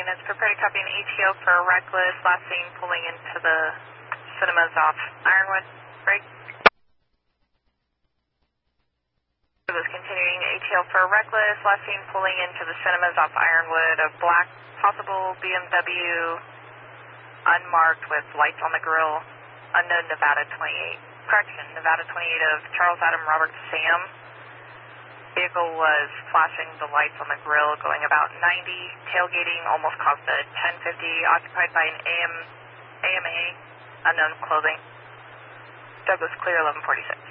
units. Prepare to copy an ATO for reckless. Last seen pulling into the cinemas off Ironwood. Break. Was continuing ATO for reckless. Last seen pulling into the cinemas off Ironwood. A black possible BMW unmarked with lights on the grill. Unknown Nevada 28. Correction, Nevada 28 of Charles Adam Robert Sam. Vehicle was flashing the lights on the grill, going about 90, tailgating, almost caused a 1050, occupied by an AMA, unknown clothing. Douglas clear 1146.